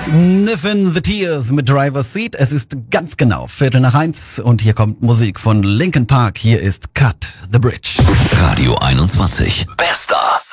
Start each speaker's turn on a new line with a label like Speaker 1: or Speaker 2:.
Speaker 1: Sniffin' the Tears mit Driver's Seat. Es ist ganz genau 1:15 und hier kommt Musik von Linkin Park. Hier ist Cut the Bridge.
Speaker 2: Radio 21. Bester.